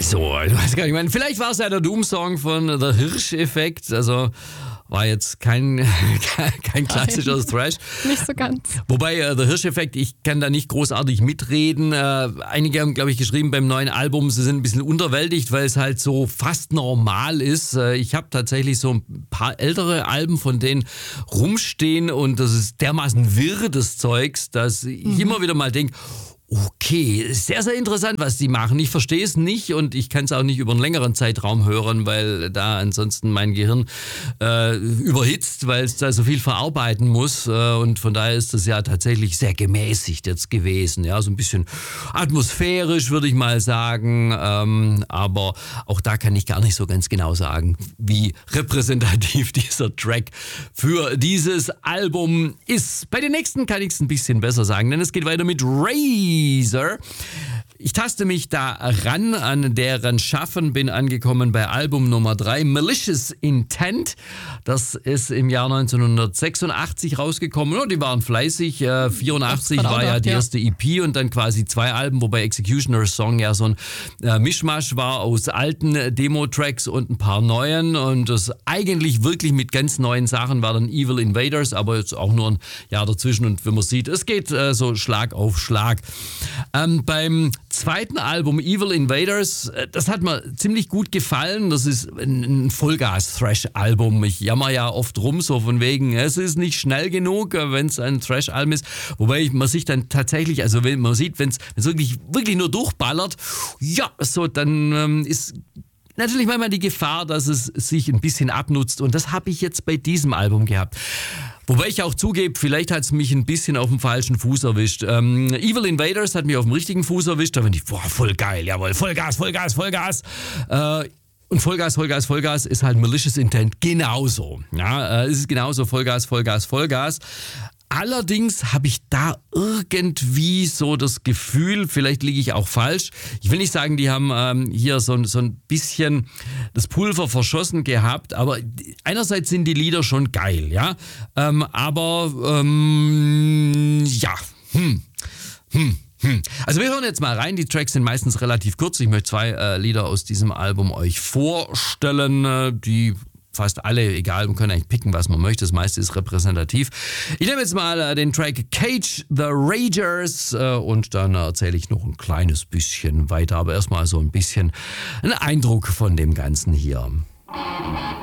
So, ich weiß gar nicht, ich meine, vielleicht war es ja der Doom-Song von The Hirsch-Effekt, also war jetzt kein klassischer Thrash. Nicht so ganz. Wobei, The Hirsch-Effekt, ich kann da nicht großartig mitreden. Einige haben, glaube ich, geschrieben beim neuen Album, sie sind ein bisschen unterwältigt, weil es halt so fast normal ist. Ich habe tatsächlich so ein paar ältere Alben von denen rumstehen und das ist dermaßen wirr des Zeugs, dass ich immer wieder mal denke, okay, sehr, sehr interessant, was die machen. Ich verstehe es nicht und ich kann es auch nicht über einen längeren Zeitraum hören, weil da ansonsten mein Gehirn überhitzt, weil es da so viel verarbeiten muss. Und von daher ist das ja tatsächlich sehr gemäßigt jetzt gewesen. Ja, so ein bisschen atmosphärisch, würde ich mal sagen. Aber auch da kann ich gar nicht so ganz genau sagen, wie repräsentativ dieser Track für dieses Album ist. Bei den nächsten kann ich es ein bisschen besser sagen, denn es geht weiter mit Ray. Ich taste mich da ran an deren Schaffen, bin angekommen bei Album Nummer 3, Malicious Intent. Das ist im Jahr 1986 rausgekommen. Oh, die waren fleißig. 84 war ja die erste EP und dann quasi 2 Alben, wobei Executioner's Song ja so ein Mischmasch war aus alten Demo-Tracks und ein paar neuen. Und das eigentlich wirklich mit ganz neuen Sachen war dann Evil Invaders, aber jetzt auch nur ein Jahr dazwischen. Und wenn man sieht, es geht so Schlag auf Schlag. Beim zweiten Album Evil Invaders, das hat mir ziemlich gut gefallen. Das ist ein Vollgas-Thrash-Album. Ich jammer ja oft rum, so von wegen, es ist nicht schnell genug, wenn es ein Thrash-Album ist. Wobei man sich dann tatsächlich, also wenn man sieht, wenn es wirklich nur durchballert, ja, so dann ist natürlich manchmal die Gefahr, dass es sich ein bisschen abnutzt. Und das habe ich jetzt bei diesem Album gehabt. Wobei ich auch zugebe, vielleicht hat es mich ein bisschen auf dem falschen Fuß erwischt. Evil Invaders hat mich auf dem richtigen Fuß erwischt. Da bin ich, voll geil, jawohl, Vollgas, Vollgas, Vollgas. Und Vollgas, Vollgas, Vollgas ist halt Malicious Intent genauso. Ja, es ist genauso Vollgas, Vollgas, Vollgas. Allerdings habe ich da irgendwie so das Gefühl, vielleicht liege ich auch falsch. Ich will nicht sagen, die haben hier so ein bisschen das Pulver verschossen gehabt, aber einerseits sind die Lieder schon geil, ja. Also wir hören jetzt mal rein, die Tracks sind meistens relativ kurz. Ich möchte 2 Lieder aus diesem Album euch vorstellen, die fast alle, egal, man kann eigentlich picken, was man möchte, das meiste ist repräsentativ. Ich nehme jetzt mal den Track Cage the Ragers und dann erzähle ich noch ein kleines bisschen weiter, aber erstmal so ein bisschen einen Eindruck von dem Ganzen hier.